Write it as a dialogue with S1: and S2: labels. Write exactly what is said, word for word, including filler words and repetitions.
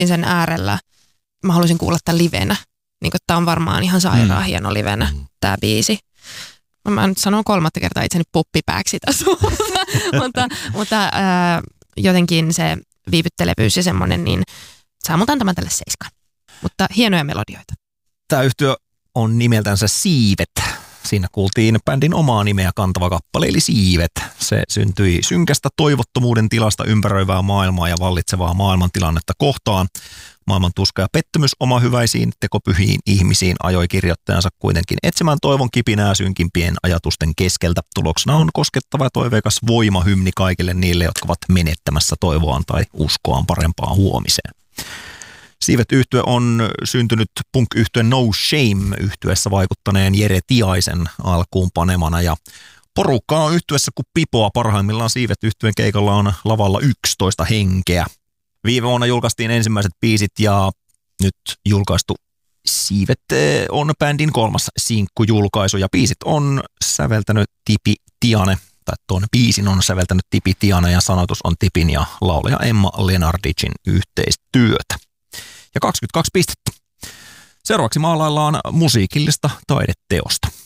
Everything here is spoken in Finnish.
S1: sen äärellä. Mä haluaisin kuulla tämän livenä. Niin tää on varmaan ihan sairaan mm. hieno livenä, tää biisi. Mä nyt sanon kolmatta kertaa itseni poppipääksi tässä, mutta, mutta ää, jotenkin se viivyttelevyys ja semmoinen, niin saa mut antamaan tälle seiskaan. Mutta hienoja melodioita.
S2: Tämä yhtye on nimeltänsä Siivet. Siinä kuultiin bändin omaa nimeä kantava kappale, eli Siivet. Se syntyi synkästä toivottomuuden tilasta ympäröivää maailmaa ja vallitsevaa maailmantilannetta kohtaan. Maailman tuska ja pettymys omahyväisiin, tekopyhiin ihmisiin ajoi kirjoittajansa kuitenkin etsimään toivon kipinää synkimpien ajatusten keskeltä. Tuloksena on koskettava ja toiveikas voimahymni kaikille niille, jotka ovat menettämässä toivoaan tai uskoaan parempaan huomiseen. Siivet-yhtye on syntynyt punk-yhtye No Shame-yhtyessä vaikuttaneen Jere Tiaisen alkuun panemana ja porukkaa on yhtyessä kuin pipoa. Parhaimmillaan Siivet-yhtyeen keikalla on lavalla yksitoista henkeä. Viime vuonna julkaistiin ensimmäiset biisit ja nyt julkaistu Siivet on bändin kolmas sinkkujulkaisu ja biisit on säveltänyt Tipi Tiane, tai tuon biisin on säveltänyt Tipi Tiane ja sanotus on Tipin ja laulaja Emma Lenardicin yhteistyötä. Ja kaksikymmentäkaksi pistettä. Seuraavaksi maalaillaan musiikillista taideteosta.